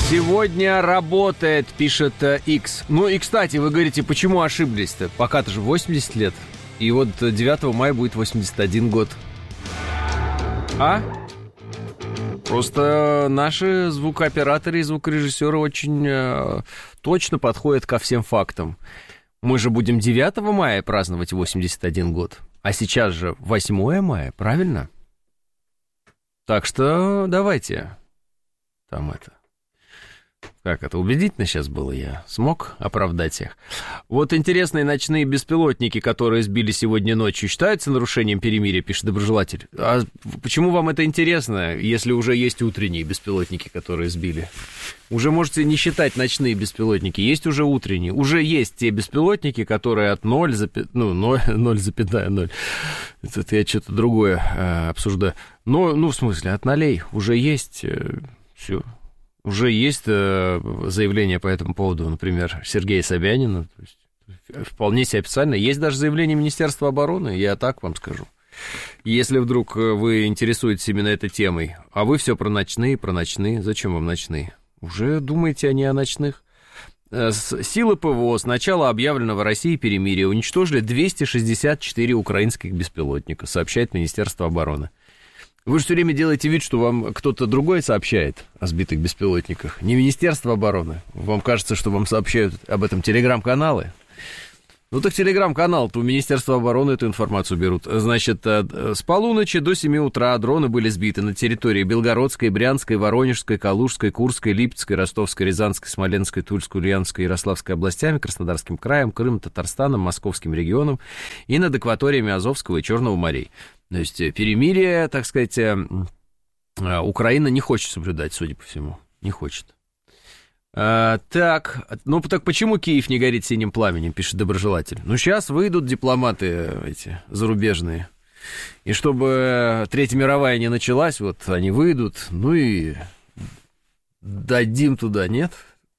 Сегодня работает, пишет X. Ну и, кстати, вы говорите, почему ошиблись-то? Пока-то же 80 лет. И вот 9 мая будет 81 год. А? Просто наши звукооператоры и звукорежиссеры очень точно подходят ко всем фактам. Мы же будем 9 мая праздновать 81 год. А сейчас же 8 мая, правильно? Так что давайте. Там это... Как это, убедительно сейчас было, я смог оправдать их. Вот интересные ночные беспилотники, которые сбили сегодня ночью, считаются нарушением перемирия, пишет доброжелатель. А почему вам это интересно, если уже есть утренние беспилотники, которые сбили? Уже можете не считать ночные беспилотники, есть уже утренние. Уже есть те беспилотники, которые от 0,0. Это я что-то другое обсуждаю. Ну, в смысле, от 0 уже есть все. Уже есть заявление по этому поводу, например, Сергея Собянина. То есть, вполне себе официально. Есть даже заявление Министерства обороны, я так вам скажу. Если вдруг вы интересуетесь именно этой темой, а вы все про ночные. Зачем вам ночные? Уже думаете не о ночных. Силы ПВО с начала объявленного Россией перемирия уничтожили 264 украинских беспилотника, сообщает Министерство обороны. Вы же все время делаете вид, что вам кто-то другой сообщает о сбитых беспилотниках. Не Министерство обороны. Вам кажется, что вам сообщают об этом телеграм-каналы. Ну так телеграм-канал-то у Министерства обороны эту информацию берут. Значит, с полуночи до 7 утра дроны были сбиты на территории Белгородской, Брянской, Воронежской, Калужской, Курской, Липецкой, Ростовской, Рязанской, Смоленской, Тульской, Ульяновской и Ярославской областями, Краснодарским краем, Крымом, Татарстаном, Московским регионом и над акваториями Азовского и Черного морей. То есть перемирие, так сказать, Украина не хочет соблюдать, судя по всему. Не хочет. Так почему Киев не горит синим пламенем, пишет доброжелатель. Ну, сейчас выйдут дипломаты эти зарубежные. И чтобы Третья мировая не началась, вот они выйдут, ну и дадим туда, нет?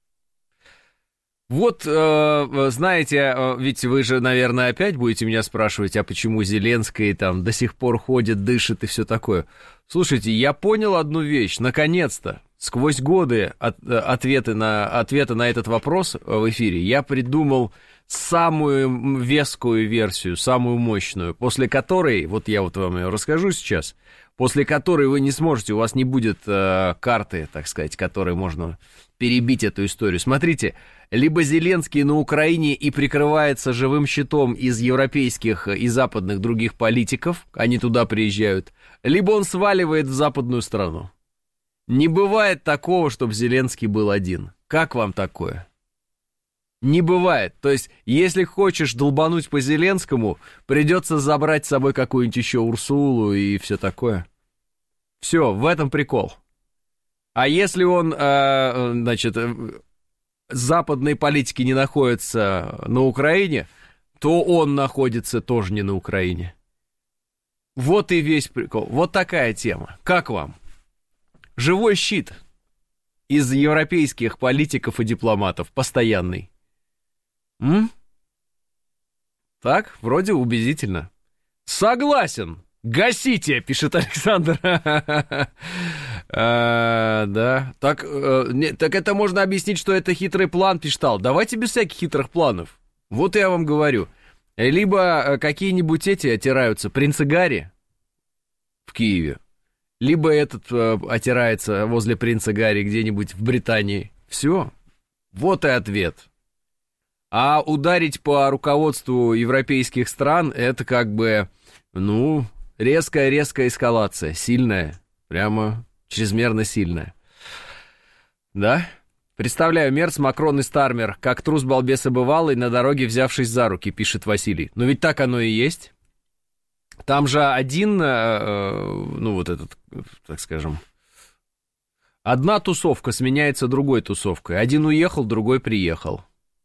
Вот, знаете, ведь вы же, наверное, опять будете меня спрашивать, а почему Зеленский там до сих пор ходит, дышит и все такое. Слушайте, я понял одну вещь, наконец-то, сквозь годы ответа на этот вопрос в эфире, я придумал самую вескую версию, самую мощную, после которой, вот я вот вам ее расскажу сейчас, после которой вы не сможете, у вас не будет карты, так сказать, которой можно перебить эту историю. Смотрите, либо Зеленский на Украине и прикрывается живым щитом из европейских и западных других политиков, они туда приезжают, либо он сваливает в западную страну. Не бывает такого, чтобы Зеленский был один. Как вам такое? Не бывает. То есть, если хочешь долбануть по Зеленскому, придется забрать с собой какую-нибудь еще Урсулу и все такое. Все, в этом прикол. А если он, западные политики не находятся на Украине, то он находится тоже не на Украине. Вот и весь прикол. Вот такая тема. Как вам? Живой щит из европейских политиков и дипломатов. Постоянный. Так, вроде убедительно. Согласен. Гасите, пишет Александр. Да. Так это можно объяснить, что это хитрый план, пишет Ал. Давайте без всяких хитрых планов. Вот я вам говорю. Либо какие-нибудь эти отираются, принцы Гарри в Киеве, либо этот отирается возле принца Гарри где-нибудь в Британии. Все. Вот и ответ. А ударить по руководству европейских стран, это как бы, резкая эскалация, сильная, прямо чрезмерно сильная. Да? Представляю Мерц, Макрон и Стармер, как трус балбеса бывалый, на дороге взявшись за руки, пишет Василий. Но ведь так оно и есть. Там же один, так скажем, одна тусовка сменяется другой тусовкой. Один уехал, другой приехал.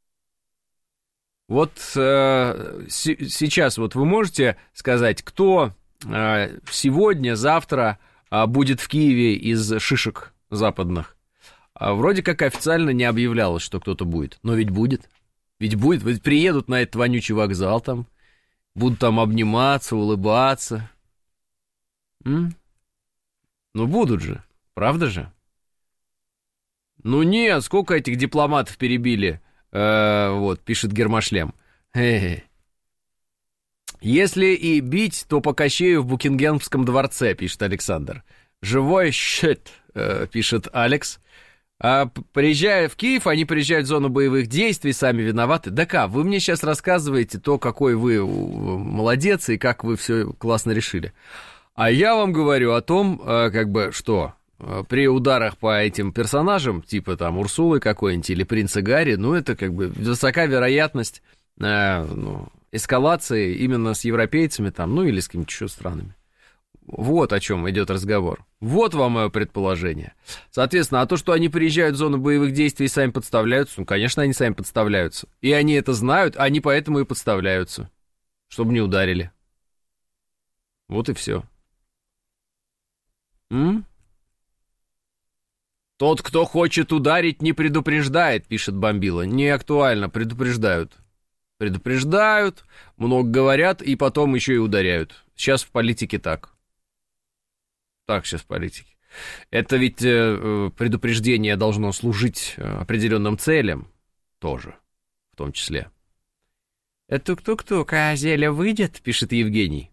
Вот сейчас вот вы можете сказать, кто сегодня, завтра будет в Киеве из шишек западных? Вроде как официально не объявлялось, что кто-то будет. Но ведь будет. Ведь приедут на этот вонючий вокзал там, будут там обниматься, улыбаться. Ну, будут же, правда же? Ну нет, сколько этих дипломатов перебили? Вот, пишет Гермошлем. Если и бить, то по Кащею в Букингемском дворце, пишет Александр. Живой щит, пишет Алекс. А приезжая в Киев, они приезжают в зону боевых действий, сами виноваты. Да вы мне сейчас рассказываете то, какой вы молодец и как вы все классно решили. А я вам говорю о том, что при ударах по этим персонажам, типа там Урсулы какой-нибудь или принца Гарри, это высока вероятность эскалации именно с европейцами там, или с какими-то еще странами. Вот о чем идет разговор. Вот вам мое предположение. Соответственно, а то, что они приезжают в зону боевых действий и сами подставляются, конечно, они сами подставляются. И они это знают, они поэтому и подставляются. Чтобы не ударили. Вот и все. Тот, кто хочет ударить, не предупреждает, пишет Бомбила. Не актуально, предупреждают. Предупреждают, много говорят и потом еще и ударяют. Сейчас в политике так. Так сейчас в политике. Это ведь предупреждение должно служить определенным целям тоже, в том числе. Это тук-тук-тук, а зелье выйдет, пишет Евгений.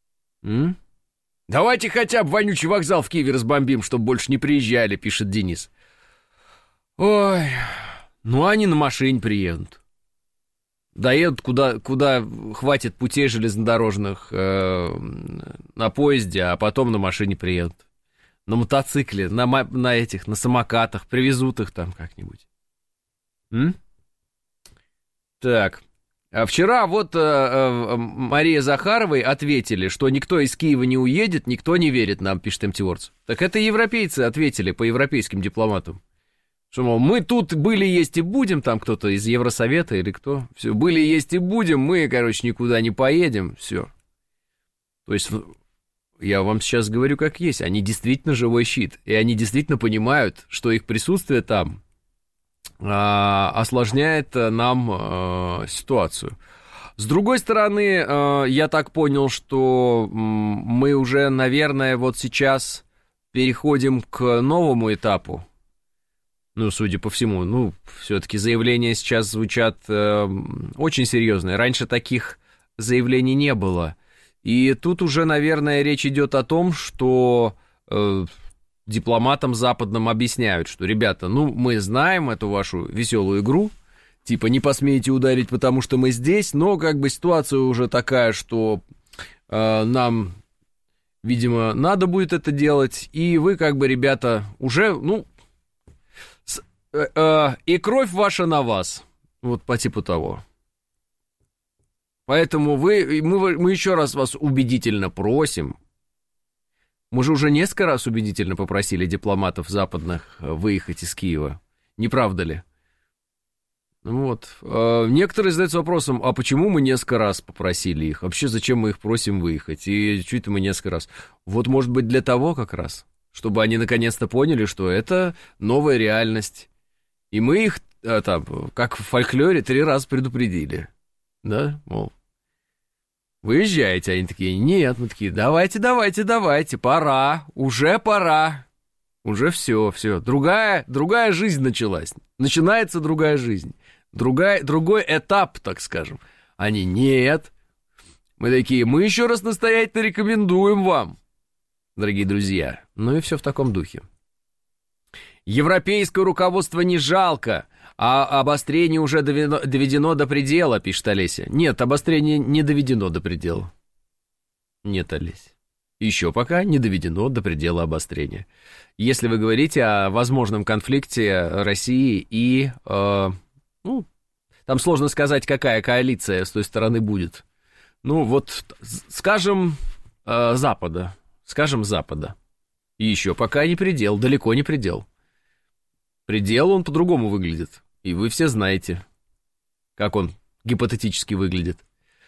Давайте хотя бы вонючий вокзал в Киеве разбомбим, чтобы больше не приезжали, пишет Денис. Ой, они на машине приедут. Доедут куда хватит путей железнодорожных на поезде, а потом на машине приедут. На мотоцикле, на самокатах, привезут их там как-нибудь. Так. А вчера Мария Захаровой ответили, что никто из Киева не уедет, никто не верит нам, пишет МТВордс. Так это европейцы ответили по европейским дипломатам. Что, мол, мы тут были, есть и будем, там кто-то из Евросовета или кто. Все, были, есть и будем, мы, никуда не поедем, все. То есть, я вам сейчас говорю как есть, они действительно живой щит, и они действительно понимают, что их присутствие там осложняет нам ситуацию. С другой стороны, я так понял, что мы уже, наверное, сейчас переходим к новому этапу. Судя по всему, все-таки заявления сейчас звучат очень серьезные. Раньше таких заявлений не было. И тут уже, наверное, речь идет о том, что дипломатам западным объясняют, что, ребята, мы знаем эту вашу веселую игру, типа не посмеете ударить, потому что мы здесь, но ситуация уже такая, что нам, видимо, надо будет это делать, и вы, ребята, уже, и кровь ваша на вас. Вот по типу того. Поэтому мы еще раз вас убедительно просим. Мы же уже несколько раз убедительно попросили дипломатов западных выехать из Киева. Не правда ли? Некоторые задаются вопросом, а почему мы несколько раз попросили их? Вообще, зачем мы их просим выехать? И чуть мы несколько раз. Может быть, для того как раз, чтобы они наконец-то поняли, что это новая реальность. И мы их, как в фольклоре, 3 раза предупредили. Да, мол, выезжайте. Они такие, нет, мы такие, давайте, пора, уже пора. Уже все. Другая жизнь началась. Начинается другая жизнь. Другой этап, так скажем. Они, нет. Мы такие, мы еще раз настоятельно рекомендуем вам, дорогие друзья. И все в таком духе. Европейское руководство не жалко, а обострение уже доведено до предела, пишет Олеся. Нет, обострение не доведено до предела. Нет, Олеся. Еще пока не доведено до предела обострения. Если вы говорите о возможном конфликте России и... там сложно сказать, какая коалиция с той стороны будет. Скажем, Запада. И еще пока не предел, далеко не предел. Предел, он по-другому выглядит. И вы все знаете, как он гипотетически выглядит.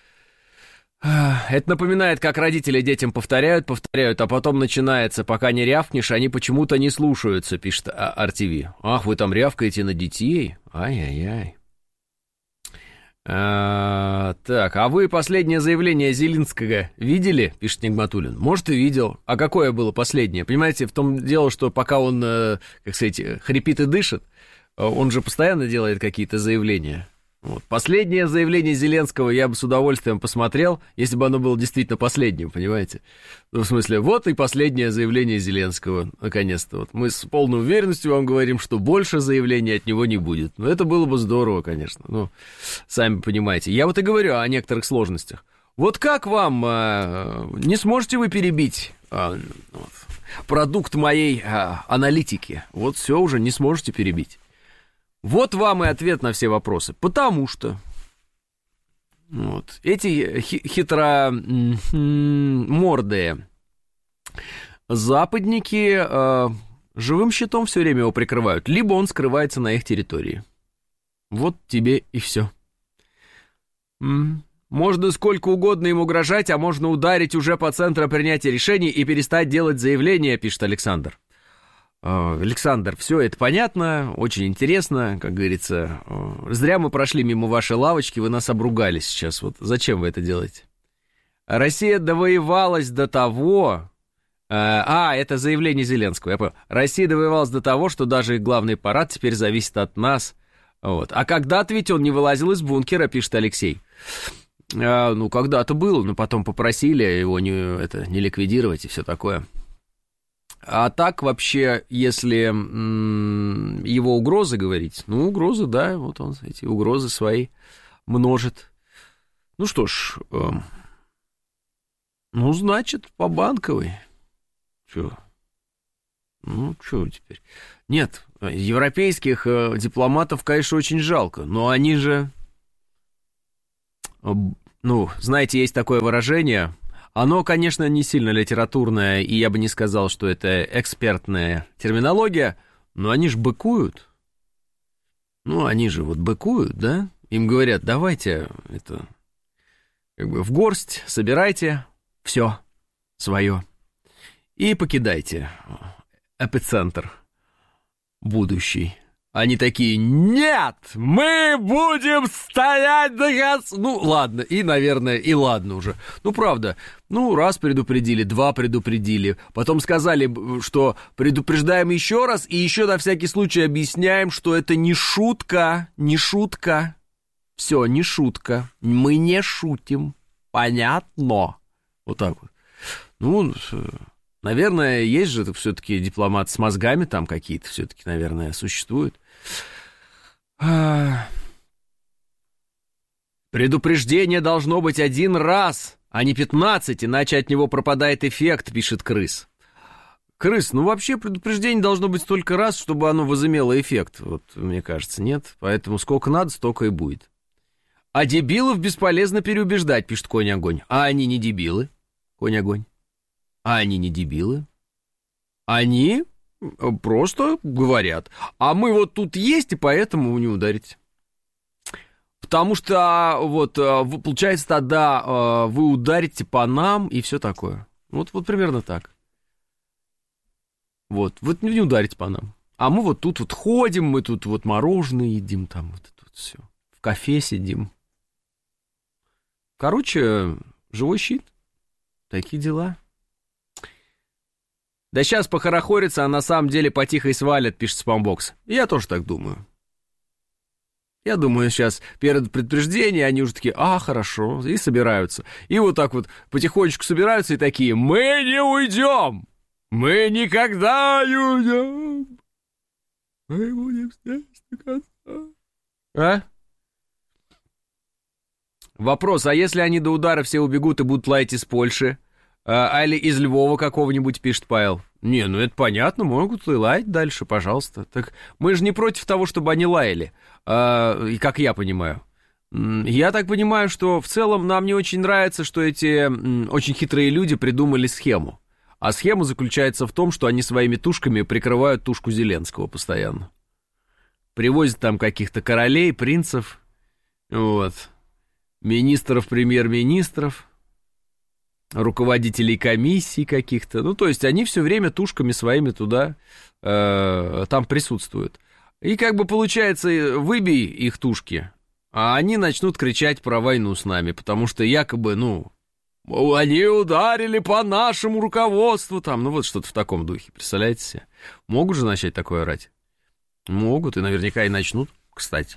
Это напоминает, как родители детям повторяют, а потом начинается, пока не рявкнешь, они почему-то не слушаются, пишет RTV. Ах, вы там рявкаете на детей? Ай-яй-яй. Так, а вы последнее заявление Зеленского видели, пишет Нигматуллин? Может, и видел. А какое было последнее? Понимаете, в том дело, что пока он, как сказать, хрипит и дышит, он же постоянно делает какие-то заявления. Вот. Последнее заявление Зеленского я бы с удовольствием посмотрел, если бы оно было действительно последним, понимаете? Ну, в смысле, вот и последнее заявление Зеленского, наконец-то. Вот мы с полной уверенностью вам говорим, что больше заявлений от него не будет. Но это было бы здорово, конечно. Ну, сами понимаете. Я вот и говорю о некоторых сложностях. Вот как вам, не сможете вы перебить продукт моей аналитики? Вот все уже не сможете перебить. Вот вам и ответ на все вопросы. Потому что вот, эти хитромордые западники живым щитом все время его прикрывают, либо он скрывается на их территории. Вот тебе и все. Можно сколько угодно им угрожать, а можно ударить уже по центру принятия решений и перестать делать заявления, пишет Александр. Александр, все это понятно, очень интересно, как говорится. Зря мы прошли мимо вашей лавочки, вы нас обругали сейчас. Вот зачем вы это делаете? Россия довоевалась до того... это заявление Зеленского, я понял. Россия довоевалась до того, что даже их главный парад теперь зависит от нас. Вот. А когда-то ведь он не вылазил из бункера, пишет Алексей. Ну, когда-то было, но потом попросили его не ликвидировать и все такое. А так вообще, если его угрозы говорить, ну, угрозы, да, вот он эти угрозы свои множит. Ну что ж, ну, значит, по Банковой. Чё? Ну, что теперь? Нет, европейских дипломатов, конечно, очень жалко, но они же, ну, знаете, есть такое выражение... Оно, конечно, не сильно литературное, и я бы не сказал, что это экспертная терминология, но они же быкуют. Ну, они же вот быкуют, да? Им говорят, давайте это, как бы в горсть собирайте все свое и покидайте эпицентр будущий. Они такие, нет, мы будем стоять до конца. Ну, ладно, и, наверное, и ладно уже. Ну, правда, ну, раз предупредили, два предупредили. Потом сказали, что предупреждаем еще раз, и еще на всякий случай объясняем, что это не шутка, не шутка. Все, не шутка. Мы не шутим. Понятно? Вот так вот. Ну, наверное, есть же все-таки дипломат с мозгами там какие-то все-таки, наверное, существуют. Предупреждение должно быть один раз, а не 15, иначе от него пропадает эффект, пишет Крыс. Крыс, ну вообще предупреждение должно быть столько раз, чтобы оно возымело эффект. Вот, мне кажется, нет. Поэтому сколько надо, столько и будет. А дебилов бесполезно переубеждать, пишет Конь-Огонь. А они не дебилы, Конь-Огонь. А они не дебилы. Они просто говорят, а мы вот тут есть, и поэтому не ударите. Потому что, вот, получается, тогда вы ударите по нам и все такое. Вот примерно так. Вот, вы не ударите по нам. А мы вот тут вот ходим, мы тут вот мороженое едим, там вот это вот все. В кафе сидим. Короче, живой щит. Такие дела. Да сейчас похорохорится, а на самом деле потихо и свалят, пишет Спамбокс. Я тоже так думаю. Я думаю, сейчас перед предупреждением они уже такие, хорошо, и собираются. И вот так вот потихонечку собираются и такие, мы не уйдем! Мы никогда не уйдем! Мы будем здесь до конца. Вопрос, а если они до удара все убегут и будут лаять из Польши? Или из Львова какого-нибудь, пишет Павел. Не, ну это понятно, могут и лаять дальше, пожалуйста. Так мы же не против того, чтобы они лаяли, и как я понимаю. Я так понимаю, что в целом нам не очень нравится, что эти очень хитрые люди придумали схему. А схема заключается в том, что они своими тушками прикрывают тушку Зеленского постоянно. Привозят там каких-то королей, принцев, вот, министров, премьер-министров, руководителей комиссий каких-то. Ну, то есть они все время тушками своими туда, там присутствуют. И как бы получается, выбей их тушки, а они начнут кричать про войну с нами, потому что якобы, они ударили по нашему руководству, там, вот что-то в таком духе, представляете себе? Могут же начать такое орать? Могут, и наверняка и начнут, кстати.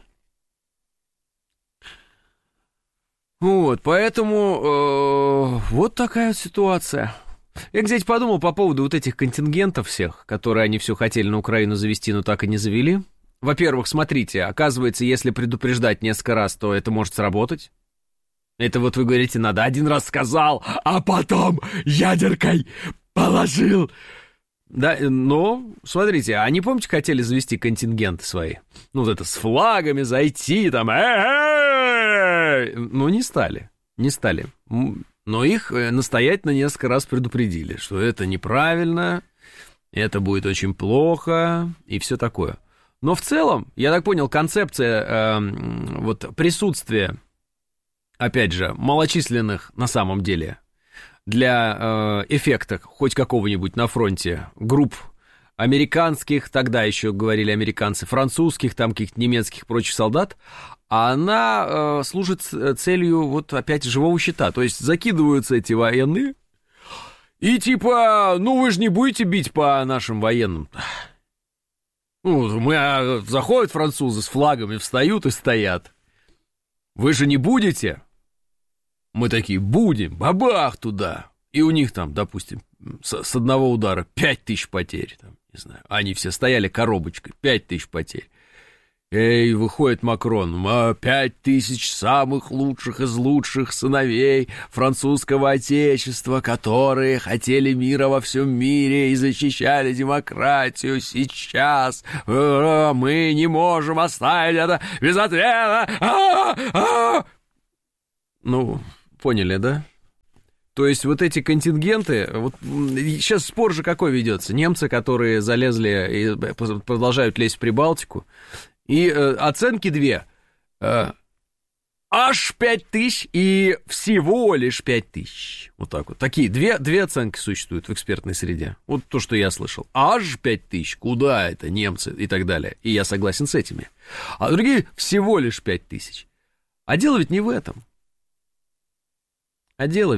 Вот, поэтому вот такая вот ситуация. Я, кстати, подумал по поводу вот этих контингентов всех, которые они все хотели на Украину завести, но так и не завели. Во-первых, смотрите, оказывается, если предупреждать несколько раз, то это может сработать. Это вот вы говорите, надо один раз сказал, а потом ядеркой положил. Да, но, смотрите, они, помните, хотели завести контингенты свои? Вот это с флагами зайти, там, но не стали. Но их настоятельно несколько раз предупредили, что это неправильно, это будет очень плохо и все такое. Но в целом, я так понял, концепция вот присутствия, опять же, малочисленных на самом деле для эффекта хоть какого-нибудь на фронте групп американских, тогда еще говорили американцы, французских, там каких-то немецких, прочих солдат, она служит целью вот опять живого щита. То есть закидываются эти военные и типа, вы же не будете бить по нашим военным. Заходят французы с флагами, встают и стоят. Вы же не будете? Мы такие, будем, бабах туда. И у них там, допустим, с одного удара 5000 потерь, там, не знаю. Они все стояли коробочкой, 5000 потерь. Выходит Макрон, 5000 самых лучших из лучших сыновей французского отечества, которые хотели мира во всем мире и защищали демократию. Сейчас мы не можем оставить это без ответа. Поняли, да? То есть вот эти контингенты, вот сейчас спор же какой ведется? Немцы, которые залезли и продолжают лезть в Прибалтику, и оценки две. Аж 5000 и всего лишь 5000. Вот так вот. Такие две оценки существуют в экспертной среде. Вот то, что я слышал. Аж 5000. Куда это, немцы и так далее. И я согласен с этими. А другие всего лишь 5000. А дело ведь не в этом. А дело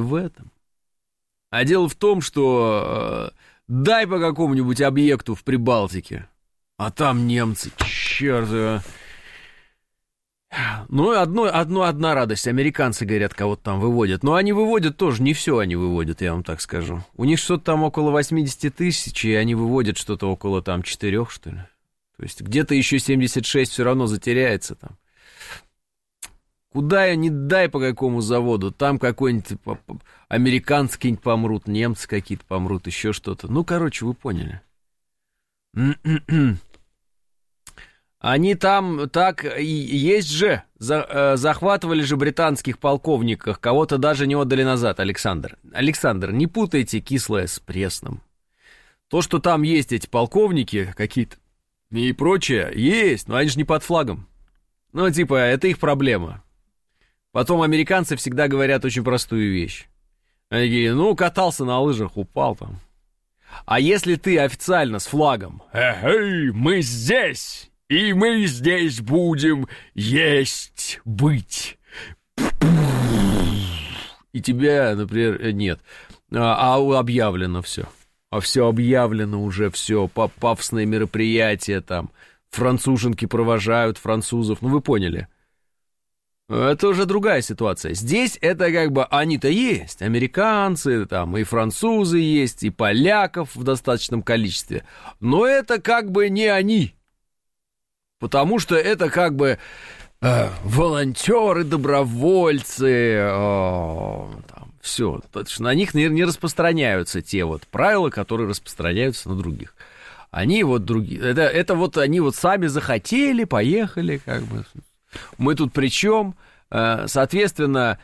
в том, что дай по какому-нибудь объекту в Прибалтике, а там немцы, черт. Одна радость. Американцы, говорят, кого-то там выводят. Но они выводят тоже, не все они выводят, я вам так скажу. У них что-то там около 80 тысяч, и они выводят что-то около там 4, что ли. То есть где-то еще 76 все равно затеряется там. Куда я не дай по какому заводу, там какой-нибудь американцы какие-нибудь помрут, немцы какие-то помрут, еще что-то. Короче, вы поняли. Они там так и есть же, захватывали же британских полковников, кого-то даже не отдали назад, Александр. Александр, не путайте кислое с пресным. То, что там есть эти полковники какие-то и прочее, есть, но они же не под флагом. Это их проблема. Потом американцы всегда говорят очень простую вещь. Они говорят, катался на лыжах, упал там. А если ты официально с флагом, мы здесь, и мы здесь будем есть, быть. И тебя, например, нет. Объявлено все. А все объявлено уже, все. Пафосные мероприятия там. Француженки провожают французов. Вы поняли. Это уже другая ситуация. Здесь это они-то есть, американцы, там и французы есть, и поляков в достаточном количестве. Но это не они. Потому что это волонтеры, добровольцы, все. На них не распространяются те правила, которые распространяются на других. Они другие. Это они сами захотели, поехали, Мы тут при чем? Соответственно,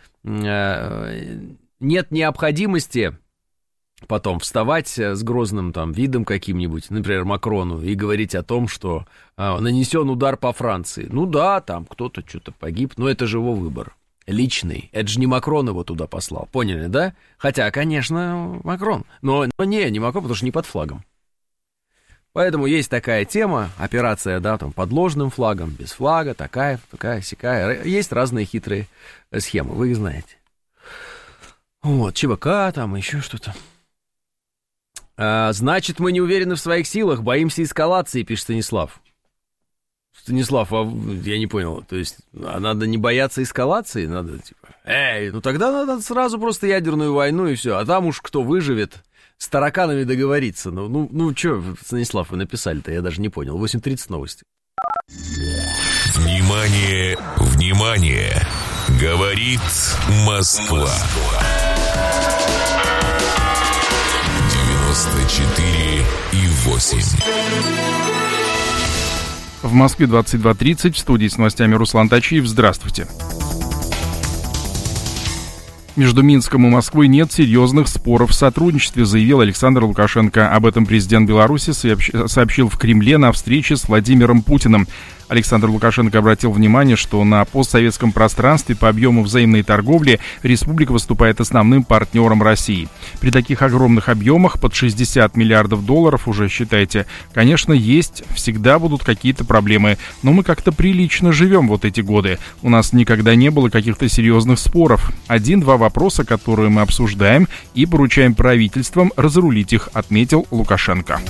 нет необходимости потом вставать с грозным видом каким-нибудь, например, Макрону, и говорить о том, что нанесен удар по Франции. Там кто-то что-то погиб, но это же его выбор. Личный. Это же не Макрон его туда послал. Поняли, да? Хотя, конечно, Макрон. Но не Макрон, потому что не под флагом. Поэтому есть такая тема, операция, да, там, под ложным флагом, без флага, такая, сякая. Есть разные хитрые схемы, вы их знаете. Вот, ЧВК, там, еще что-то. Значит, мы не уверены в своих силах, боимся эскалации, пишет Станислав. Станислав, я не понял, то есть надо не бояться эскалации, надо, типа, ну тогда надо сразу просто ядерную войну и все, а там уж кто выживет, с тараканами договориться. Ну, что, Станислав, вы написали-то, я даже не понял. 8:30 новости. Внимание, внимание! Говорит Москва. 94,8. В Москве 22:30, в студии с новостями Руслан Тачиев. Здравствуйте. Между Минском и Москвой нет серьезных споров в сотрудничестве, заявил Александр Лукашенко. Об этом президент Беларуси сообщил в Кремле на встрече с Владимиром Путиным. Александр Лукашенко обратил внимание, что на постсоветском пространстве по объему взаимной торговли республика выступает основным партнером России. При таких огромных объемах, под 60 миллиардов долларов, уже считайте, конечно, всегда будут какие-то проблемы, но мы как-то прилично живем вот эти годы. У нас никогда не было каких-то серьезных споров. 1-2 вопроса, которые мы обсуждаем и поручаем правительствам разрулить их, отметил Лукашенко.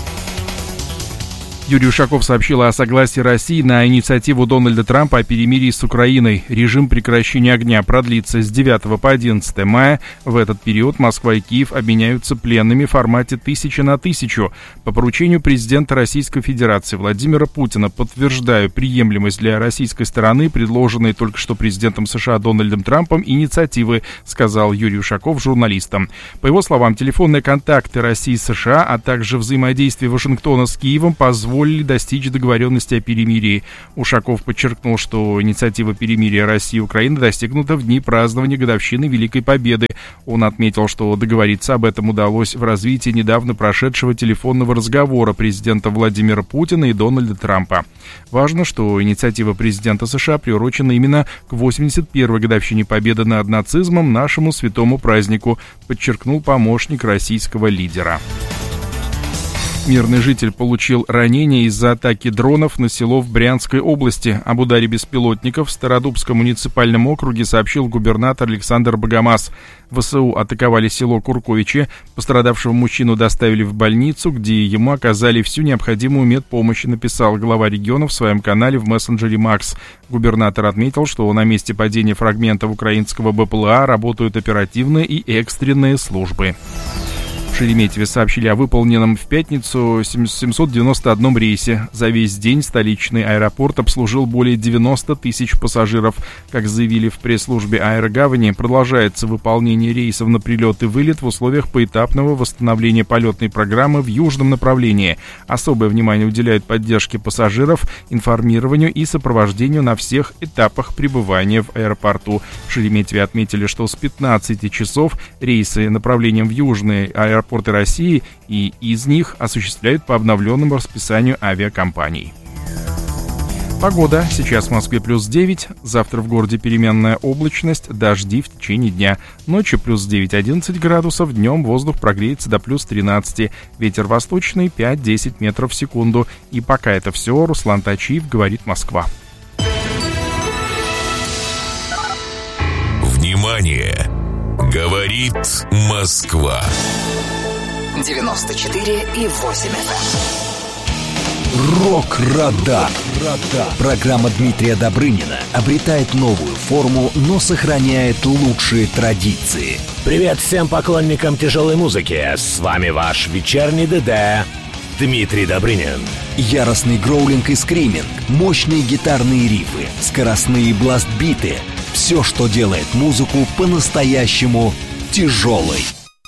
Юрий Ушаков сообщил о согласии России на инициативу Дональда Трампа о перемирии с Украиной. Режим прекращения огня продлится с 9 по 11 мая. В этот период Москва и Киев обменяются пленными в формате 1000 на 1000. По поручению президента Российской Федерации Владимира Путина подтверждаю приемлемость для российской стороны, предложенной только что президентом США Дональдом Трампом инициативы, сказал Юрий Ушаков журналистам. По его словам, телефонные контакты России и США, а также взаимодействие Вашингтона с Киевом позволили достичь договоренности о перемирии. Ушаков подчеркнул, что инициатива перемирия России и Украины достигнута в дни празднования годовщины Великой Победы. Он отметил, что договориться об этом удалось в развитии недавно прошедшего телефонного разговора президента Владимира Путина и Дональда Трампа. Важно, что инициатива президента США приурочена именно к 81-й годовщине победы над нацизмом, нашему святому празднику, подчеркнул помощник российского лидера. Мирный житель получил ранение из-за атаки дронов на село в Брянской области. Об ударе беспилотников в Стародубском муниципальном округе сообщил губернатор Александр Богомаз. ВСУ атаковали село Курковичи. Пострадавшего мужчину доставили в больницу, где ему оказали всю необходимую медпомощь, написал глава региона в своем канале в мессенджере Макс. Губернатор отметил, что на месте падения фрагментов украинского БПЛА работают оперативные и экстренные службы. В Шереметьеве сообщили о выполненном в пятницу 791 рейсе. За весь день столичный аэропорт обслужил более 90 тысяч пассажиров. Как заявили в пресс-службе аэрогавани, продолжается выполнение рейсов на прилет и вылет в условиях поэтапного восстановления полетной программы в южном направлении. Особое внимание уделяют поддержке пассажиров, информированию и сопровождению на всех этапах пребывания в аэропорту. В Шереметьеве отметили, что с 15 часов рейсы направлением в южный аэропорт России, и из них осуществляют по обновленному расписанию авиакомпаний. Погода. Сейчас в Москве плюс 9, завтра в городе переменная облачность, дожди в течение дня. Ночью плюс 9-11 градусов, днем воздух прогреется до плюс 13. Ветер восточный 5-10 метров в секунду. И пока это все, Руслан Тачиев, говорит Москва. Внимание! Говорит Москва. 94,8 FM. Рок-радар. Программа Дмитрия Добрынина обретает новую форму, но сохраняет лучшие традиции. Привет всем поклонникам тяжелой музыки. С вами ваш вечерний ДД Дмитрий Добрынин. Яростный гроулинг и скриминг, мощные гитарные рифы, скоростные бласт-биты. Все, что делает музыку по-настоящему тяжелой.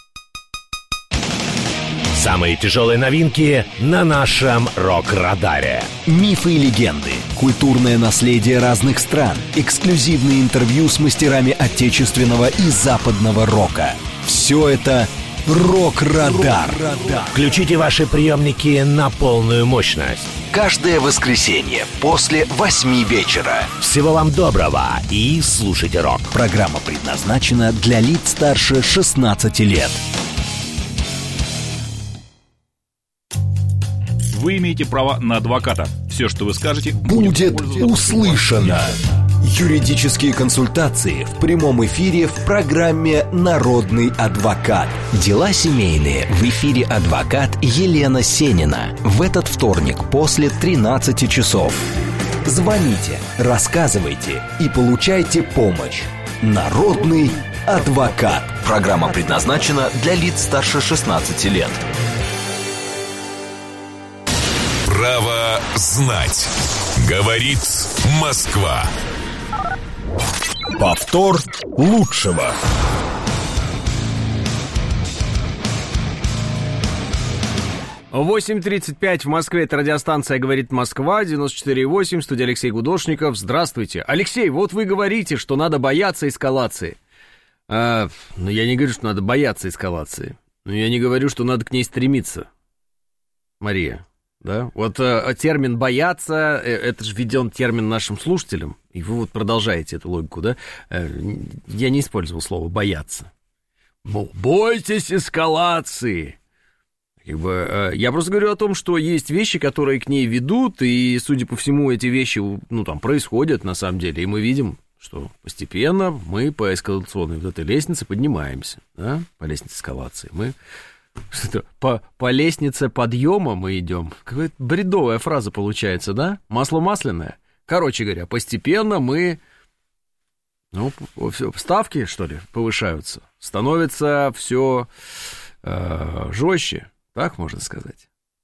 Самые тяжелые новинки на нашем рок-радаре. Мифы и легенды, культурное наследие разных стран, эксклюзивные интервью с мастерами отечественного и западного рока. Все это Рок-радар. Включите ваши приемники на полную мощность. Каждое воскресенье после 8 вечера. Всего вам доброго и слушайте рок. Программа предназначена для лиц старше 16 лет. Вы имеете право на адвоката. Все, что вы скажете, будет услышано. Юридические консультации в прямом эфире в программе «Народный адвокат». Дела семейные в эфире адвокат Елена Сенина. В этот вторник после 13 часов. Звоните, рассказывайте и получайте помощь. «Народный адвокат». Программа предназначена для лиц старше 16 лет. Право знать. Говорит Москва. Повтор лучшего. В 8:35 в Москве. Это радиостанция «Говорит Москва», 94,8, студия Алексей Гудошников. Здравствуйте. Алексей, вот вы говорите, что надо бояться эскалации. Я не говорю, что надо бояться эскалации. Но я не говорю, что надо к ней стремиться. Мария, да? Вот термин «бояться», это же введен термин нашим слушателям. И вы вот продолжаете эту логику, да? Я не использовал слово «бояться». Бойтесь эскалации. Я просто говорю о том, что есть вещи, которые к ней ведут, и, судя по всему, эти вещи, происходят на самом деле, и мы видим, что постепенно мы по эскалационной вот этой лестнице поднимаемся, да, по лестнице эскалации. Мы по лестнице подъема мы идем. Какая-то бредовая фраза получается, да? Масло масляное. Короче говоря, постепенно мы, ставки, что ли, повышаются, становится все жестче. Так можно сказать.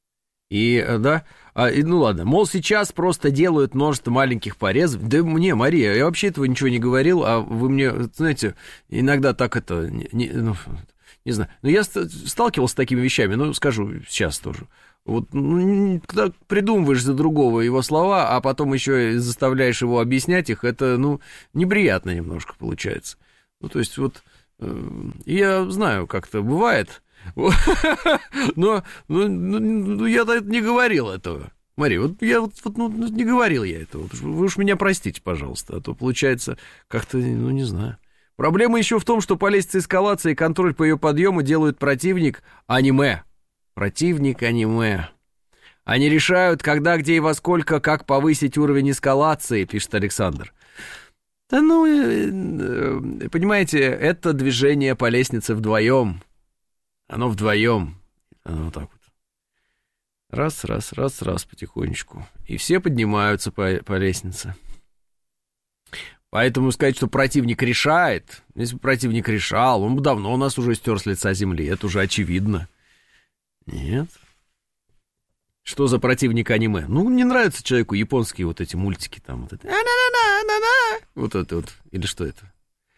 Ладно, мол, сейчас просто делают множество маленьких порезов. Да мне, Мария, я вообще этого ничего не говорил, а вы мне, знаете, иногда так это, не знаю. Но я сталкивался с такими вещами, скажу сейчас тоже. Вот, когда придумываешь за другого его слова, а потом еще и заставляешь его объяснять их, это, неприятно немножко получается. То есть, я знаю, как это бывает. Но я не говорил этого. Мария, не говорил я этого. Вы уж меня простите, пожалуйста, а то получается как-то, не знаю. Проблема еще в том, что по лестнице эскалации контроль по ее подъему делают противник аниме. Противник аниме. Они решают, когда, где и во сколько, как повысить уровень эскалации, пишет Александр. Да понимаете, это движение по лестнице вдвоем. Оно вдвоем. Оно вот так вот. Раз, потихонечку. И все поднимаются по лестнице. Поэтому сказать, что противник решает, если бы противник решал, он бы давно у нас уже стер с лица земли. Это уже очевидно. Нет. Что за противник аниме? Не нравятся человеку японские вот эти мультики там. Вот это. Вот это вот. Или что это?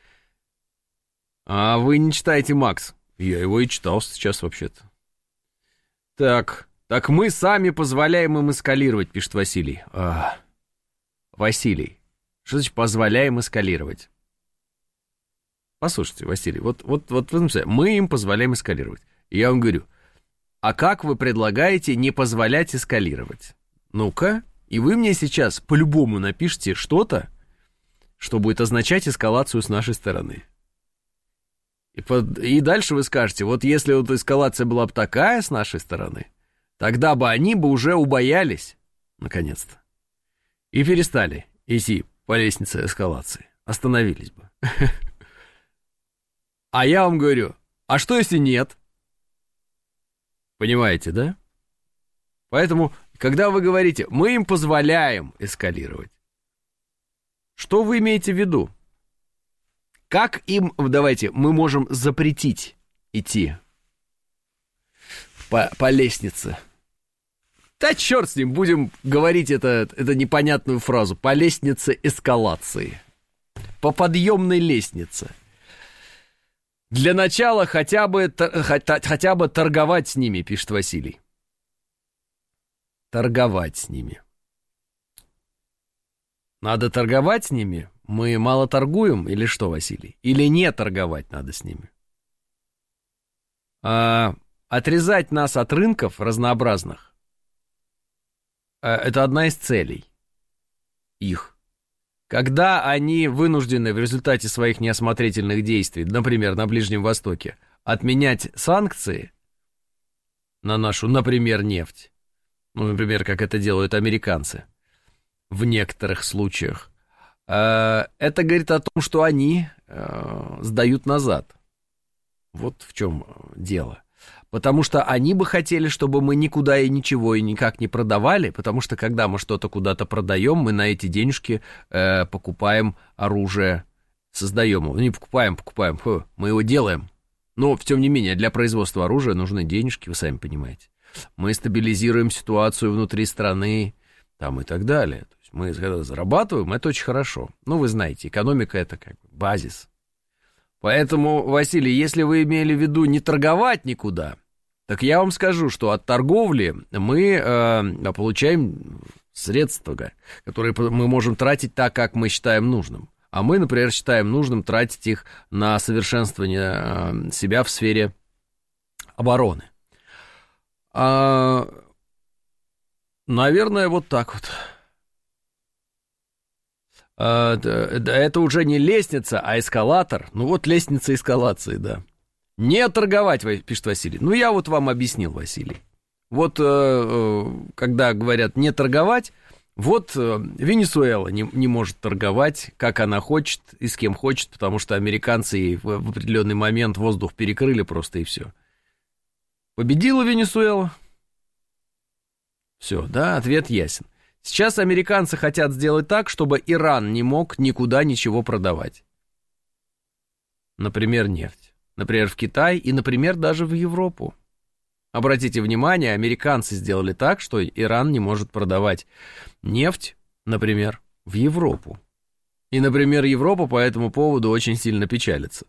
А вы не читаете «Макс»? Я его и читал сейчас вообще-то. Так мы сами позволяем им эскалировать, пишет Василий. Василий, что значит позволяем эскалировать? Послушайте, Василий, вот мы им позволяем эскалировать. И я вам говорю, а как вы предлагаете не позволять эскалировать? Ну-ка, и вы мне сейчас по-любому напишите что-то, что будет означать эскалацию с нашей стороны. И дальше вы скажете, вот если вот эскалация была бы такая с нашей стороны, тогда бы они бы уже убоялись, наконец-то, и перестали идти по лестнице эскалации, остановились бы. А я вам говорю, а что если нет? Понимаете, да? Поэтому, когда вы говорите, мы им позволяем эскалировать, что вы имеете в виду? Как им, давайте, мы можем запретить идти по лестнице? Да черт с ним, будем говорить это непонятную фразу. По лестнице эскалации. По подъемной лестнице. Для начала хотя бы торговать с ними, пишет Василий. Торговать с ними. Надо торговать с ними? Мы мало торгуем или что, Василий? Или не торговать надо с ними? Отрезать нас от рынков разнообразных — это одна из целей их. Когда они вынуждены в результате своих неосмотрительных действий, например, на Ближнем Востоке, отменять санкции на нашу, например, нефть, ну, например, как это делают американцы в некоторых случаях, это говорит о том, что они сдают назад. Вот в чем дело. Потому что они бы хотели, чтобы мы никуда и ничего и никак не продавали, потому что когда мы что-то куда-то продаем, мы на эти денежки покупаем оружие, создаем его. Не покупаем, мы его делаем. Но, тем не менее, для производства оружия нужны денежки, вы сами понимаете. Мы стабилизируем ситуацию внутри страны там, и так далее. То есть мы когда зарабатываем, это очень хорошо. Ну, вы знаете, экономика — это как бы базис. Поэтому, Василий, если вы имели в виду не торговать никуда, так я вам скажу, что от торговли мы получаем средства, которые мы можем тратить так, как мы считаем нужным. А мы, например, считаем нужным тратить их на совершенствование себя в сфере обороны. Наверное, вот так вот. Это уже не лестница, а эскалатор. Ну вот лестница эскалации, да. Не торговать, пишет Василий. Ну я вот вам объяснил, Василий. Вот когда говорят не торговать, вот Венесуэла не может торговать, как она хочет и с кем хочет, потому что американцы в определенный момент воздух перекрыли просто и все. Победила Венесуэла? Все, да, ответ ясен. Сейчас американцы хотят сделать так, чтобы Иран не мог никуда ничего продавать. Например, нефть. Например, в Китай и, например, даже в Европу. Обратите внимание, американцы сделали так, что Иран не может продавать нефть, например, в Европу. И, например, Европа по этому поводу очень сильно печалится.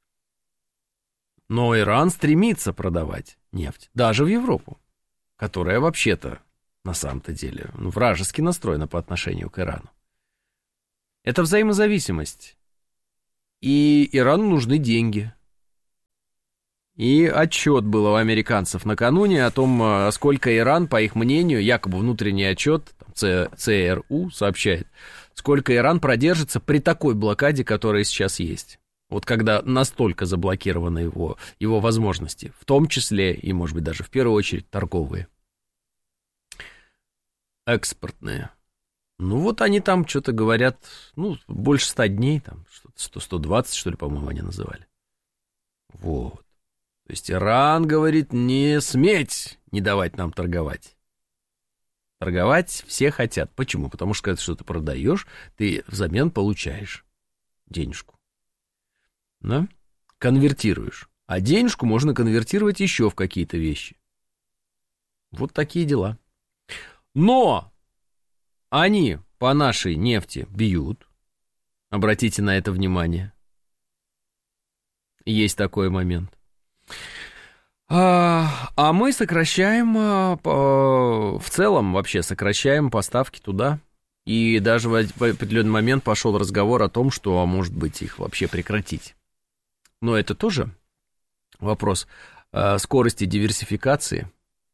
Но Иран стремится продавать нефть даже в Европу, которая вообще-то на самом-то деле вражески настроена по отношению к Ирану. Это взаимозависимость. И Ирану нужны деньги. И отчет был у американцев накануне о том, сколько Иран, по их мнению, якобы внутренний отчет, ЦРУ сообщает, сколько Иран продержится при такой блокаде, которая сейчас есть. Вот когда настолько заблокированы его возможности, в том числе и, может быть, даже в первую очередь торговые. Экспортные. Ну, вот они там что-то говорят, больше 100 дней, там, 120, что ли, по-моему, они называли. Вот. То есть Иран говорит, не сметь не давать нам торговать. Торговать все хотят. Почему? Потому что, когда что-то продаешь, ты взамен получаешь денежку. Да? Конвертируешь. А денежку можно конвертировать еще в какие-то вещи. Вот такие дела. Но они по нашей нефти бьют. Обратите на это внимание. Есть такой момент. А мы сокращаем, в целом вообще сокращаем поставки туда. И даже в определенный момент пошел разговор о том, что, может быть, их вообще прекратить. Но это тоже вопрос скорости диверсификации.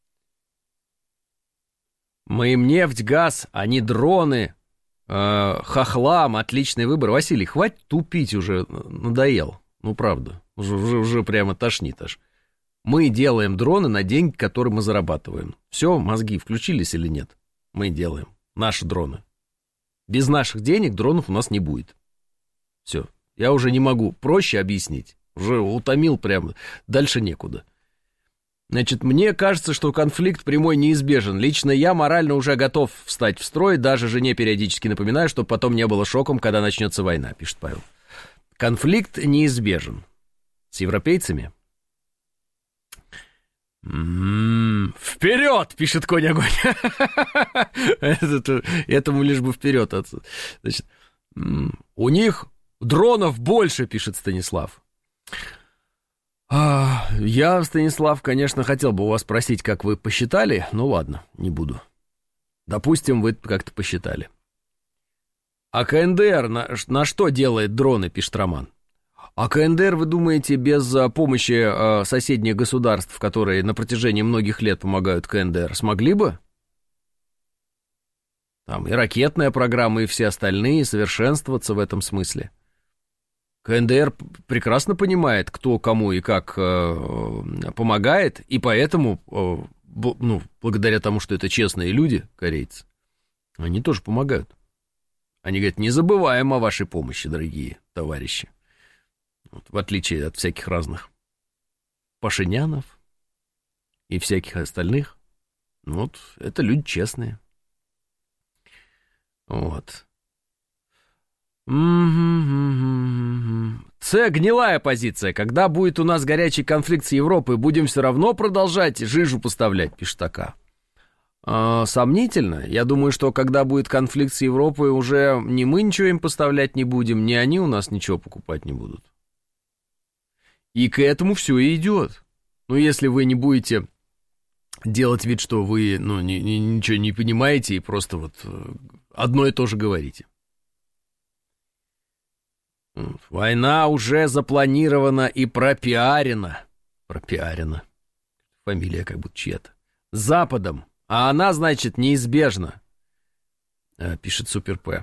Мы им нефть, газ, а не дроны, хохлам, отличный выбор. Василий, хватит тупить уже, надоел. Ну, правда, уже прямо тошнит аж. Мы делаем дроны на деньги, которые мы зарабатываем. Все, мозги включились или нет? Мы делаем наши дроны. Без наших денег дронов у нас не будет. Все, я уже не могу проще объяснить. Уже утомил прямо, дальше некуда. Значит, мне кажется, что конфликт прямой неизбежен. Лично я морально уже готов встать в строй, даже жене периодически напоминаю, чтобы потом не было шоком, когда начнется война, пишет Павел. Конфликт неизбежен. С европейцами? Вперед, пишет Конь-огонь. Этому лишь бы вперед. Значит, у них дронов больше, пишет Станислав. Я, Станислав, конечно, хотел бы у вас спросить, как вы посчитали, но ладно, не буду. Допустим, вы как-то посчитали. А КНДР на что делает дроны, пишет Роман? А КНДР, вы думаете, без помощи соседних государств, которые на протяжении многих лет помогают КНДР, смогли бы? Там и ракетная программа, и все остальные совершенствоваться в этом смысле. КНДР прекрасно понимает, кто кому и как помогает, и поэтому благодаря тому, что это честные люди, корейцы, они тоже помогают. Они говорят, не забываем о вашей помощи, дорогие товарищи. Вот, в отличие от всяких разных Пашинянов и всяких остальных. Вот, это люди честные. Вот. С, гнилая позиция. Когда будет у нас горячий конфликт с Европой, будем все равно продолжать жижу поставлять, пишет АК. Сомнительно. Я думаю, что когда будет конфликт с Европой, уже ни мы ничего им поставлять не будем, ни они у нас ничего покупать не будут. И к этому все и идет. Ну, если вы не будете делать вид, что вы ничего не понимаете и просто вот одно и то же говорите. Война уже запланирована и пропиарена. Пропиарена. Фамилия как будто чья-то. Западом. А она, значит, неизбежна. Пишет Супер П.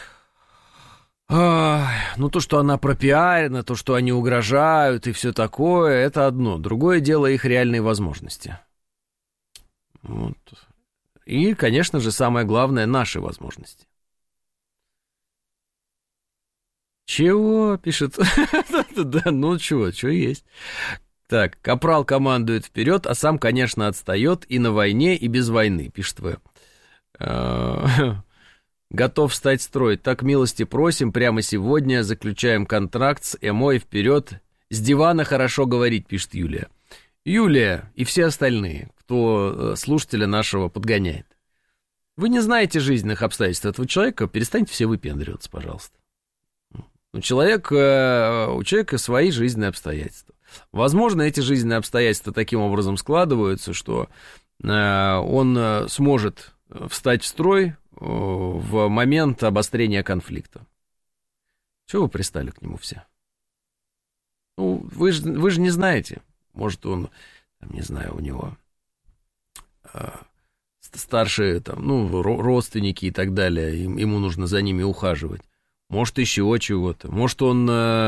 Ну, то, что она пропиарена, то, что они угрожают и все такое, это одно. Другое дело их реальные возможности. Вот. И, конечно же, самое главное, наши возможности. Чего, пишет? Да, ну чего есть. Так, капрал командует вперед, а сам, конечно, отстает и на войне, и без войны, пишет В. Готов встать в строй. Так милости просим, прямо сегодня заключаем контракт с ЭМО вперед. С дивана хорошо говорить, пишет Юлия. Юлия и все остальные, кто слушателя нашего подгоняет. Вы не знаете жизненных обстоятельств этого человека, перестаньте все выпендриваться, пожалуйста. У человека свои жизненные обстоятельства. Возможно, эти жизненные обстоятельства таким образом складываются, что он сможет встать в строй в момент обострения конфликта. Чего вы пристали к нему все? Ну, вы же не знаете. Может, он, не знаю, у него старшие родственники и так далее, ему нужно за ними ухаживать. Может, еще чего-то. Может, он,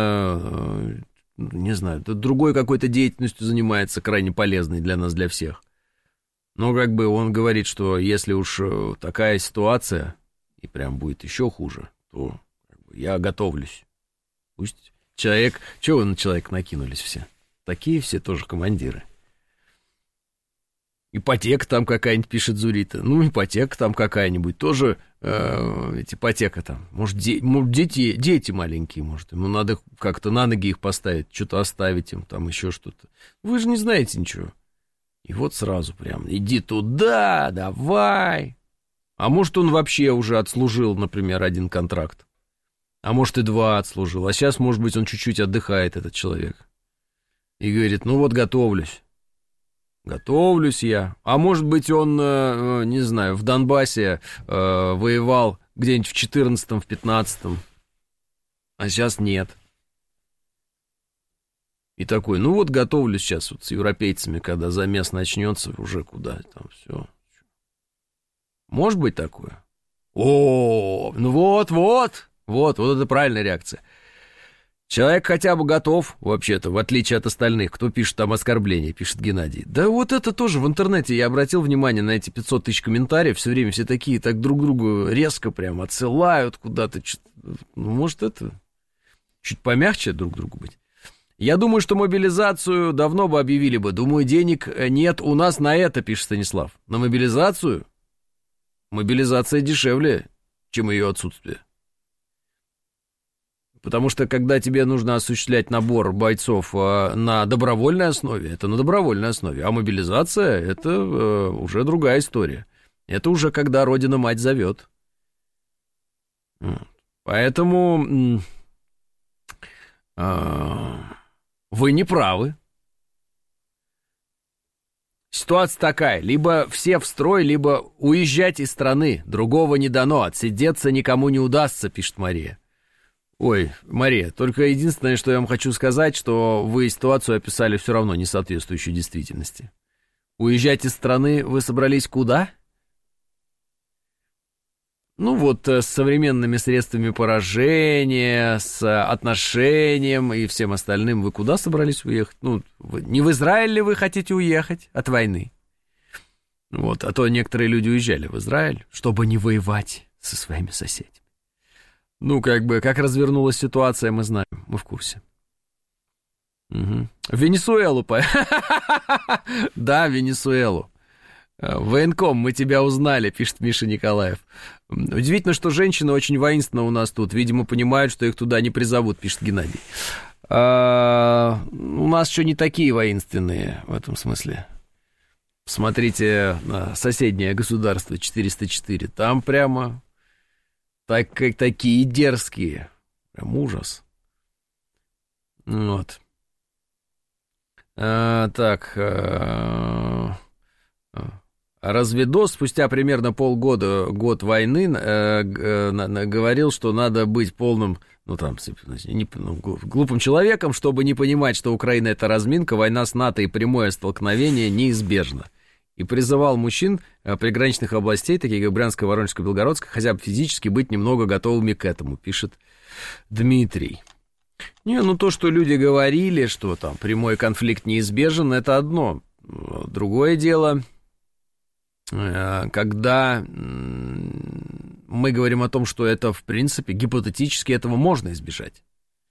не знаю, другой какой-то деятельностью занимается, крайне полезной для нас, для всех. Но как бы он говорит, что если уж такая ситуация, и прям будет еще хуже, то как бы, я готовлюсь. Пусть человек... Чего вы на человека накинулись все? Такие все тоже командиры. Ипотека там какая-нибудь, пишет Зурита. Ну, ипотека там какая-нибудь, тоже ипотека там. Может, дети маленькие, может, ему надо как-то на ноги их поставить, что-то оставить им, там еще что-то. Вы же не знаете ничего. И вот сразу прям, иди туда, давай. А может, он вообще уже отслужил, например, 1 контракт. А может, и 2 отслужил. А сейчас, может быть, он чуть-чуть отдыхает, этот человек. И говорит, ну вот готовлюсь. Готовлюсь я. А может быть, он, не знаю, в Донбассе воевал где-нибудь в 14-м, в 15-м. А сейчас нет. И такой, ну вот готовлюсь сейчас вот с европейцами, когда замес начнется, уже куда там все. Может быть такое? О, ну вот это правильная реакция. Человек хотя бы готов, вообще-то, в отличие от остальных, кто пишет там оскорбления, пишет Геннадий. Да вот это тоже в интернете, я обратил внимание на эти 500 тысяч комментариев, все время все такие, так друг другу резко прям отсылают куда-то. Ну, может, это чуть помягче друг другу быть. Я думаю, что мобилизацию давно бы объявили бы. Думаю, денег нет у нас на это, пишет Станислав. На мобилизацию? Мобилизация дешевле, чем ее отсутствие. Потому что, когда тебе нужно осуществлять набор бойцов на добровольной основе, это на добровольной основе. А мобилизация — это уже другая история. Это уже когда Родина-мать зовет. Поэтому вы не правы. Ситуация такая. Либо все в строй, либо уезжать из страны. Другого не дано. Отсидеться никому не удастся, пишет Мария. Ой, Мария, только единственное, что я вам хочу сказать, что вы ситуацию описали все равно не соответствующую действительности. Уезжать из страны вы собрались куда? Ну вот с современными средствами поражения, с отношением и всем остальным вы куда собрались уехать? Ну, не в Израиль ли вы хотите уехать от войны? Вот, а то некоторые люди уезжали в Израиль, чтобы не воевать со своими соседями. Ну, как бы, как развернулась ситуация, мы знаем, мы в курсе. Угу. В Венесуэлу, да, в Венесуэлу. Военком, мы тебя узнали, пишет Миша Николаев. Удивительно, что женщины очень воинственно у нас тут. Видимо, понимают, что их туда не призовут, пишет Геннадий. У нас еще не такие воинственные в этом смысле. Смотрите на соседнее государство 404. Там прямо такие дерзкие. Прям ужас. Вот. Разведос спустя примерно год войны говорил, что надо быть полным, глупым человеком, чтобы не понимать, что Украина — это разминка, война с НАТО и прямое столкновение неизбежно. И призывал мужчин приграничных областей, таких как Брянская, Воронежская, Белгородская, хотя бы физически быть немного готовыми к этому, пишет Дмитрий. То, что люди говорили, что там прямой конфликт неизбежен, это одно. Другое дело, когда мы говорим о том, что это, в принципе, гипотетически этого можно избежать.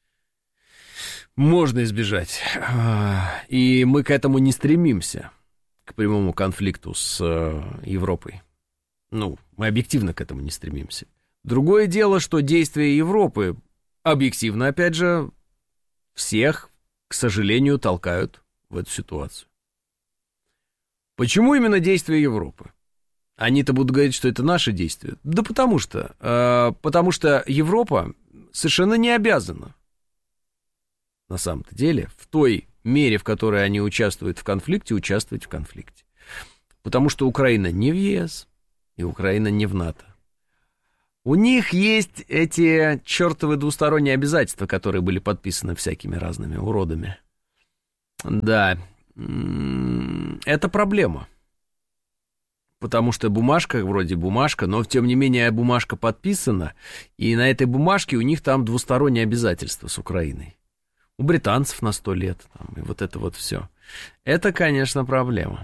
Можно избежать. И мы к этому не стремимся, к прямому конфликту с Европой. Мы объективно к этому не стремимся. Другое дело, что действия Европы объективно, опять же, всех, к сожалению, толкают в эту ситуацию. Почему именно действия Европы? Они-то будут говорить, что это наши действия. Да потому что Европа совершенно не обязана, на самом-то деле, в той мере, в которой они участвуют в конфликте, участвовать в конфликте. Потому что Украина не в ЕС, и Украина не в НАТО. У них есть эти чертовы двусторонние обязательства, которые были подписаны всякими разными уродами. Да, это проблема. Потому что бумажка, вроде бумажка, но тем не менее бумажка подписана, и на этой бумажке у них там двусторонние обязательства с Украиной. У британцев на 100 лет, и вот это вот все. Это, конечно, проблема.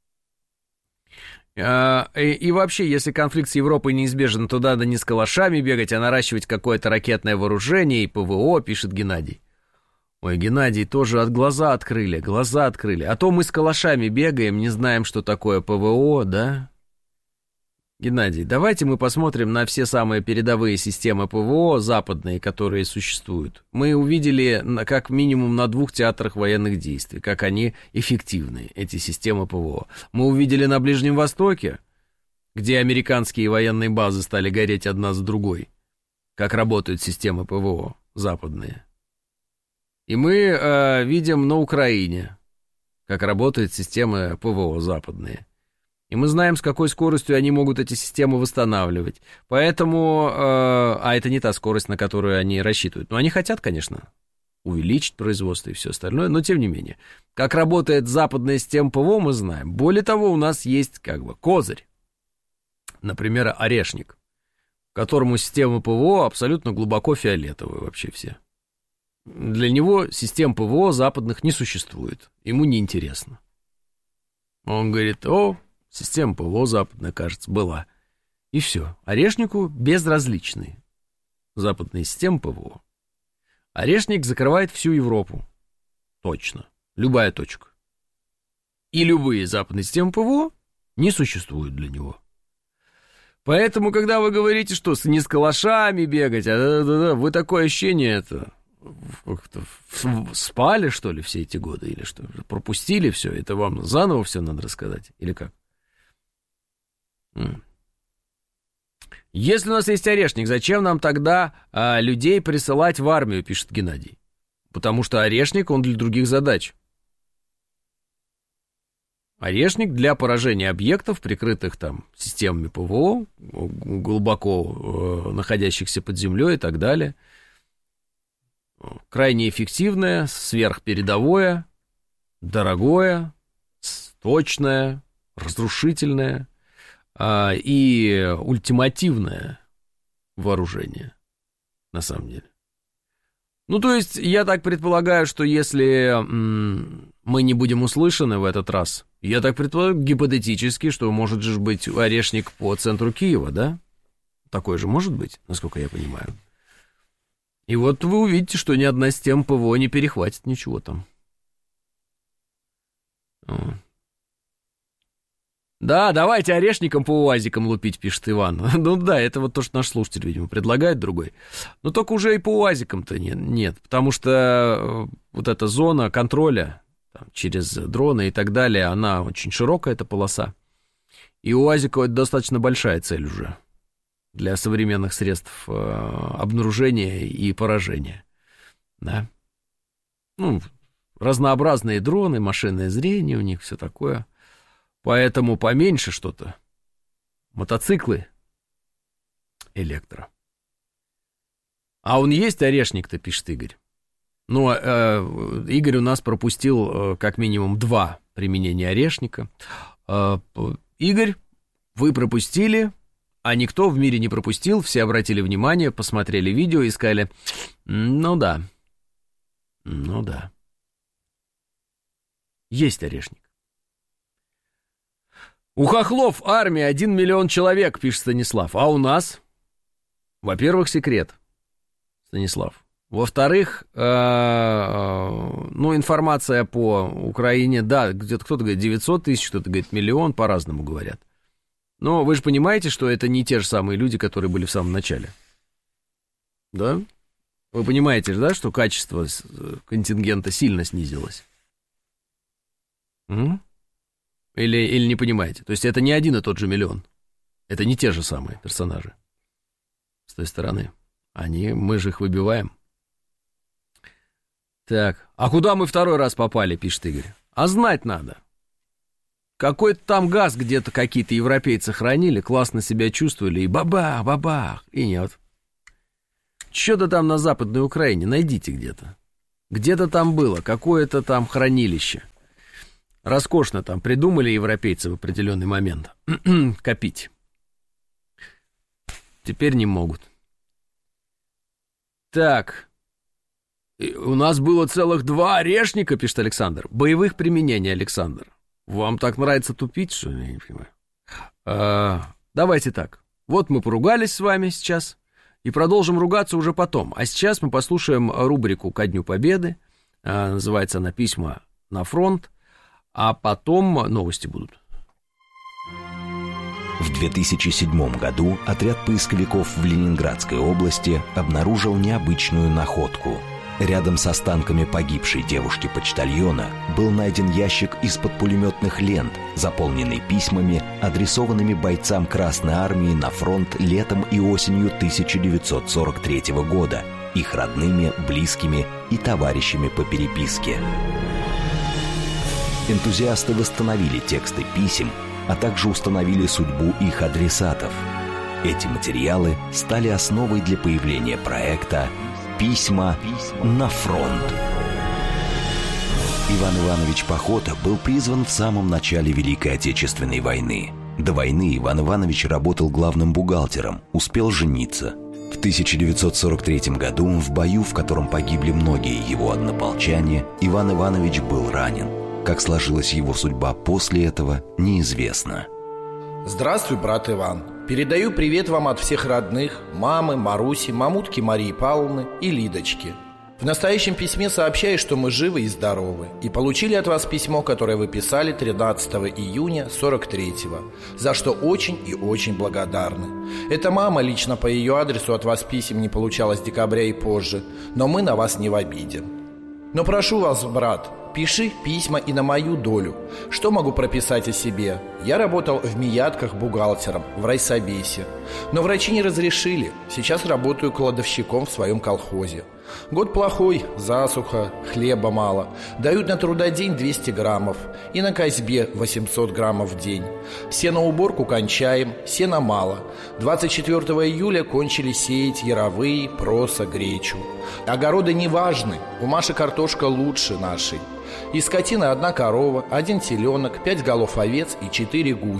И вообще, если конфликт с Европой неизбежен, то надо не с калашами бегать, а наращивать какое-то ракетное вооружение и ПВО, пишет Геннадий. Ой, Геннадий, тоже глаза открыли. А то мы с калашами бегаем, не знаем, что такое ПВО, да? Геннадий, давайте мы посмотрим на все самые передовые системы ПВО западные, которые существуют. Мы увидели как минимум на 2 театрах военных действий, как они эффективны, эти системы ПВО. Мы увидели на Ближнем Востоке, где американские военные базы стали гореть одна за другой, как работают системы ПВО западные. И мы видим на Украине, как работают системы ПВО западные. И мы знаем, с какой скоростью они могут эти системы восстанавливать. Поэтому, а это не та скорость, на которую они рассчитывают. Но они хотят, конечно, увеличить производство и все остальное, но тем не менее. Как работает западная система ПВО, мы знаем. Более того, у нас есть козырь. Например, Орешник, которому система ПВО абсолютно глубоко фиолетовая вообще все. Для него систем ПВО западных не существует. Ему неинтересно. Он говорит, система ПВО западная, кажется, была. И все. Орешнику безразличны западные системы ПВО. Орешник закрывает всю Европу. Точно. Любая точка. И любые западные системы ПВО не существуют для него. Поэтому, когда вы говорите, что не с калашами бегать, вы такое ощущение как-то спали, что ли, все эти годы? Или что? Пропустили все? Это вам заново все надо рассказать? Или как? Если у нас есть Орешник, зачем нам тогда людей присылать в армию, пишет Геннадий. Потому что Орешник, он для других задач. Орешник для поражения объектов, прикрытых там системами ПВО, глубоко находящихся под землей и так далее. Крайне эффективное, сверхпередовое, дорогое, точное, разрушительное и ультимативное вооружение, на самом деле. Ну, то есть, я так предполагаю, что если мы не будем услышаны в этот раз, я так предполагаю гипотетически, что может же быть орешник по центру Киева, да? Такой же может быть, насколько я понимаю. И вот вы увидите, что ни одна с тем ПВО не перехватит ничего там. Да, давайте орешником по УАЗикам лупить, пишет Иван. Ну да, это вот то, что наш слушатель, видимо, предлагает другой. Но только уже и по УАЗикам-то нет, потому что вот эта зона контроля там, через дроны и так далее, она очень широкая, эта полоса. И у УАЗика это достаточно большая цель уже для современных средств обнаружения и поражения. Да. Ну, разнообразные дроны, машинное зрение у них, все такое. Поэтому поменьше что-то. Мотоциклы электро. А он есть орешник-то, пишет Игорь. Ну, Игорь у нас пропустил как минимум 2 применения орешника. Игорь, вы пропустили, а никто в мире не пропустил. Все обратили внимание, посмотрели видео и сказали, ну да. Есть орешник. У хохлов армия 1 миллион человек, пишет Станислав. А у нас? Во-первых, секрет, Станислав. Во-вторых, информация по Украине, да, где-то кто-то говорит 900 тысяч, кто-то говорит миллион, по-разному говорят. Но вы же понимаете, что это не те же самые люди, которые были в самом начале. Да? Вы понимаете же, да, что качество контингента сильно снизилось? Или не понимаете? То есть это не один и тот же миллион. Это не те же самые персонажи. С той стороны. Мы же их выбиваем. Так, а куда мы второй раз попали, пишет Игорь? А знать надо. Какой-то там газ где-то какие-то европейцы хранили, классно себя чувствовали, и бабах, и нет. Что-то там на Западной Украине найдите где-то. Где-то там было, какое-то там хранилище. Роскошно там придумали европейцы в определенный момент копить. Теперь не могут. Так. У нас было целых 2 орешника, пишет Александр. Боевых применений, Александр. Вам так нравится тупить, что ли? Я не понимаю. Давайте так. Вот мы поругались с вами сейчас и продолжим ругаться уже потом. А сейчас мы послушаем рубрику «Ко Дню Победы». Называется она «Письма на фронт». А потом новости будут. В 2007 году отряд поисковиков в Ленинградской области обнаружил необычную находку. Рядом с останками погибшей девушки-почтальона был найден ящик из-под пулеметных лент, заполненный письмами, адресованными бойцам Красной Армии на фронт летом и осенью 1943 года, их родными, близкими и товарищами по переписке. Энтузиасты восстановили тексты писем, а также установили судьбу их адресатов. Эти материалы стали основой для появления проекта «Письма на фронт». Иван Иванович Пахота был призван в самом начале Великой Отечественной войны. До войны Иван Иванович работал главным бухгалтером, успел жениться. В 1943 году в бою, в котором погибли многие его однополчане, Иван Иванович был ранен. Как сложилась его судьба после этого, неизвестно. Здравствуй, брат Иван. Передаю привет вам от всех родных, мамы, Маруси, мамутки Марии Павловны и Лидочки. В настоящем письме сообщаю, что мы живы и здоровы, и получили от вас письмо, которое вы писали 13 июня 43-го, за что очень и очень благодарны. Это мама лично по ее адресу от вас писем не получала с декабря и позже, но мы на вас не в обиде. Но прошу вас, брат, пиши письма и на мою долю. Что могу прописать о себе? Я работал в Миятках бухгалтером, в райсобесе. Но врачи не разрешили. Сейчас работаю кладовщиком в своем колхозе. Год плохой, засуха, хлеба мало. Дают на трудодень 200 граммов. И на косьбе 800 граммов в день. Сеноуборку кончаем, сена мало. 24 июля кончили сеять яровые, проса, гречу. Огороды не важны, у Маши картошка лучше нашей. Из скотины 1 корова, 1 теленок, 5 голов овец и 4 гуся.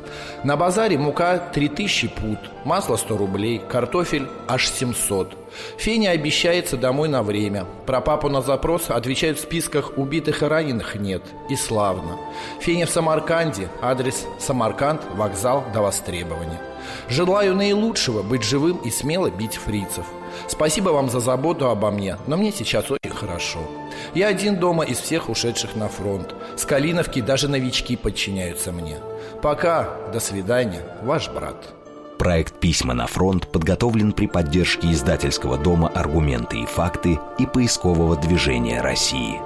На базаре мука 3000 пуд, масло 100 рублей, картофель аж 700. Феня обещается домой на время. Про папу на запрос отвечают в списках убитых и раненых нет. И славно. Феня в Самарканде, адрес Самарканд, вокзал до востребования. Желаю наилучшего, быть живым и смело бить фрицев. Спасибо вам за заботу обо мне, но мне сейчас очень хорошо. Я один дома из всех ушедших на фронт. С Калиновки даже новички подчиняются мне. Пока, до свидания, ваш брат. Проект «Письма на фронт» подготовлен при поддержке издательского дома «Аргументы и факты» и поискового движения России.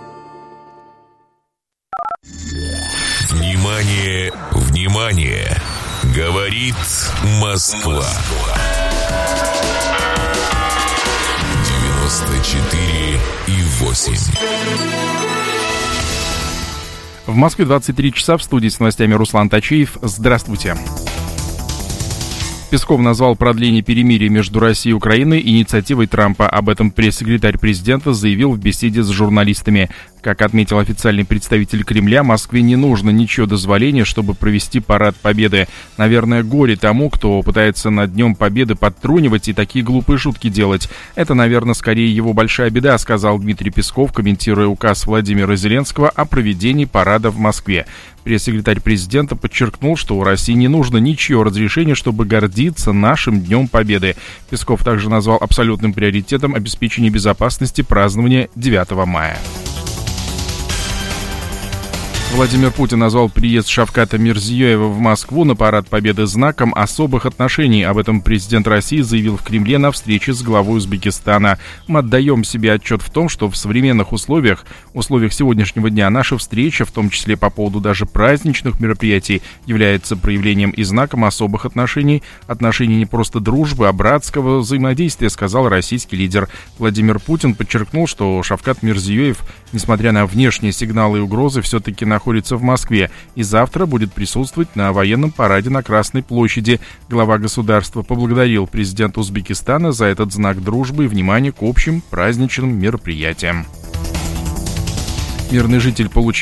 Внимание, внимание! Говорит Москва. 94,8. В Москве 23 часа, в студии с новостями Руслан Тачиев. Здравствуйте. Песков назвал продление перемирия между Россией и Украиной инициативой Трампа. Об этом пресс-секретарь президента заявил в беседе с журналистами. Как отметил официальный представитель Кремля, Москве не нужно ничего дозволения, чтобы провести парад Победы. Наверное, горе тому, кто пытается над Днем Победы подтрунивать и такие глупые шутки делать. Это, наверное, скорее его большая беда, сказал Дмитрий Песков, комментируя указ Владимира Зеленского о проведении парада в Москве. Пресс-секретарь президента подчеркнул, что у России не нужно ничего разрешения, чтобы гордиться нашим Днем Победы. Песков также назвал абсолютным приоритетом обеспечение безопасности празднования 9 мая. Владимир Путин назвал приезд Шавката Мирзиёева в Москву на парад Победы знаком особых отношений. Об этом президент России заявил в Кремле на встрече с главой Узбекистана. Мы отдаем себе отчет в том, что в современных условиях сегодняшнего дня, наша встреча, в том числе по поводу даже праздничных мероприятий, является проявлением и знаком особых отношений не просто дружбы, а братского взаимодействия, сказал российский лидер. Владимир Путин подчеркнул, что Шавкат Мирзиёев, несмотря на внешние сигналы и угрозы, все-таки находится в Москве и завтра будет присутствовать на военном параде на Красной площади. Глава государства поблагодарил президента Узбекистана за этот знак дружбы и внимания к общим праздничным мероприятиям. Мирный житель получил